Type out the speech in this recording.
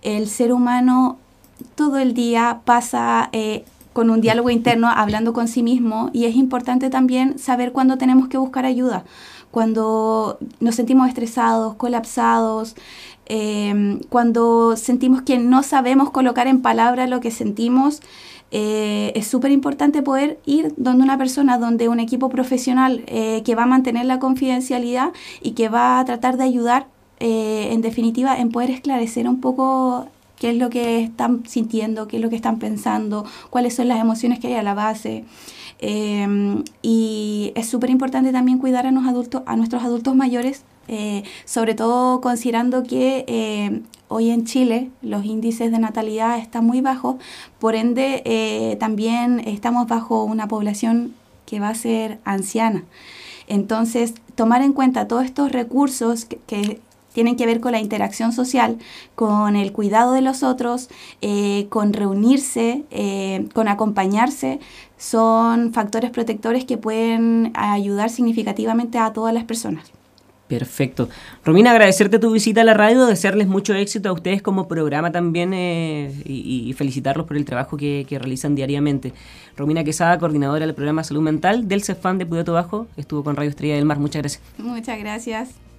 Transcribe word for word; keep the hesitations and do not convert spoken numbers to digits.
el ser humano todo el día pasa eh, con un diálogo interno, hablando con sí mismo, y es importante también saber cuándo tenemos que buscar ayuda. Cuando nos sentimos estresados, colapsados, eh, cuando sentimos que no sabemos colocar en palabras lo que sentimos, eh, es súper importante poder ir donde una persona, donde un equipo profesional eh, que va a mantener la confidencialidad y que va a tratar de ayudar, eh, en definitiva, en poder esclarecer un poco qué es lo que están sintiendo, qué es lo que están pensando, cuáles son las emociones que hay a la base. Eh, y es súper importante también cuidar a, los adultos, a nuestros adultos mayores, eh, sobre todo considerando que eh, hoy en Chile los índices de natalidad están muy bajos, por ende eh, también estamos bajo una población que va a ser anciana. Entonces, tomar en cuenta todos estos recursos que, que tienen que ver con la interacción social, con el cuidado de los otros, eh, con reunirse, eh, con acompañarse, son factores protectores que pueden ayudar significativamente a todas las personas. Perfecto. Romina, agradecerte tu visita a la radio, desearles mucho éxito a ustedes como programa también eh, y, y felicitarlos por el trabajo que, que realizan diariamente. Romina Quesada, coordinadora del programa Salud Mental del CEFAM de Puerto Bajo, estuvo con Radio Estrella del Mar. Muchas gracias. Muchas gracias.